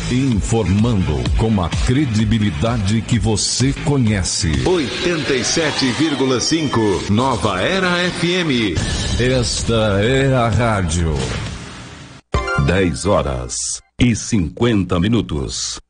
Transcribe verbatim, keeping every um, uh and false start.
Informando com a credibilidade que você conhece. oitenta e sete vírgula cinco Nova Era F M. Esta é a rádio. dez horas e cinquenta minutos.